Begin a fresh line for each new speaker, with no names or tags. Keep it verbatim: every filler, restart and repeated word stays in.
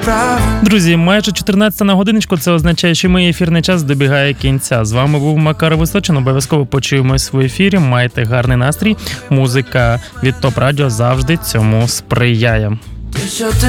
Друзі, майже чотирнадцята на годиночку, це означає, що мій ефірний час добігає кінця. З вами був Макар Височин, обов'язково почуємось в ефірі, майте гарний настрій, музика від ТОП Радіо завжди цьому сприяє.
Що ти